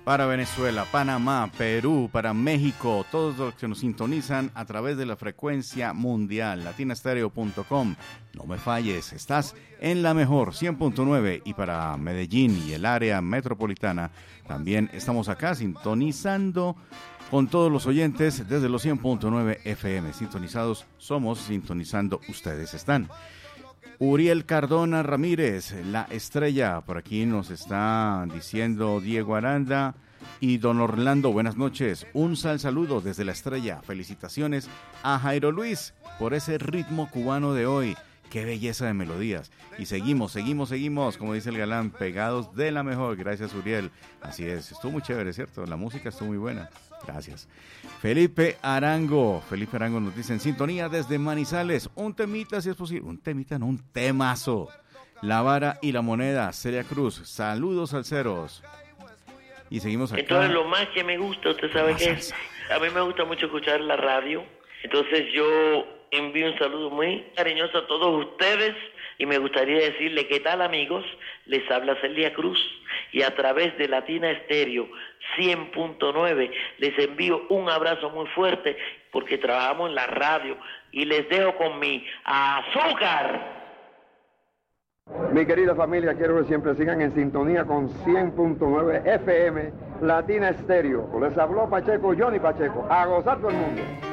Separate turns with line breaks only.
para Venezuela, Panamá, Perú, para México, todos los que nos sintonizan a través de la frecuencia mundial, latinastereo.com. No me falles, estás en la mejor 100.9 y para Medellín y el área metropolitana también estamos acá sintonizando con todos los oyentes desde los 100.9 FM. Sintonizados somos, sintonizando ustedes están. Uriel Cardona Ramírez, la estrella, por aquí nos está diciendo Diego Aranda y don Orlando, buenas noches, un saludo desde la estrella, felicitaciones a Jairo Luis por ese ritmo cubano de hoy, qué belleza de melodías, y seguimos, como dice el galán, pegados de la mejor, gracias Uriel, así es, estuvo muy chévere, ¿cierto? La música estuvo muy buena. Gracias. Felipe Arango nos dice en sintonía desde Manizales, un temita si es posible, un temita no, un temazo, La Vara y la Moneda, Celia Cruz, saludos salseros. Y seguimos acá.
Entonces lo más que me gusta, usted sabe que a mí me gusta mucho escuchar la radio, entonces yo envío un saludo muy cariñoso a todos ustedes y me gustaría decirle qué tal amigos, les habla Celia Cruz y a través de Latina Estéreo 100.9 les envío un abrazo muy fuerte porque trabajamos en la radio y les dejo con mi azúcar.
Mi querida familia, quiero que siempre sigan en sintonía con 100.9 FM Latina Estéreo. Les habló Pacheco, Johnny Pacheco, a gozar todo el mundo.